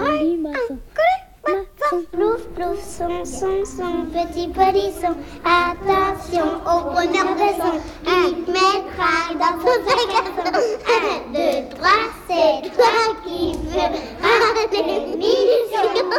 joli maçon. Plouf, plouf, son, son, son, petit polisson. Attention au bonheur de son, il mettra dans son sac à dos. 1, 2,